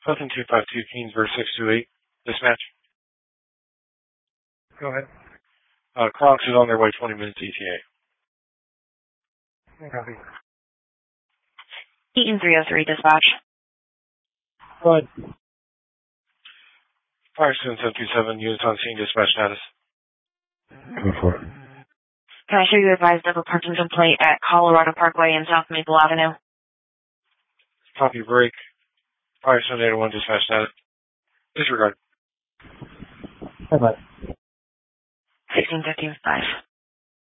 Falcon 252, Kingsburg 628. Dispatch. Go ahead. Crocs is on their way 20 minutes ETA. Copy. Eaton 303, dispatch. Go ahead. Firestone 727, units on scene, dispatch status. Go for it. Can I show you advised of a parking complaint at Colorado Parkway and South Maple Avenue? Copy break. Firestone 801, dispatch status. Disregard. Bye-bye. 1655.